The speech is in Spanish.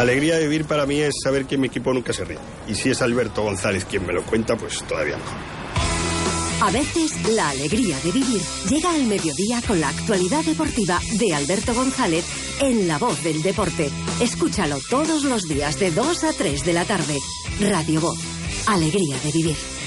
Alegría de vivir para mí es saber que mi equipo nunca se rinde. Y si es Alberto González quien me lo cuenta, pues todavía mejor. A veces, la alegría de vivir llega al mediodía con la actualidad deportiva de Alberto González en La Voz del Deporte. Escúchalo todos los días de 2 a 3 de la tarde. Radio Voz. Alegría de vivir.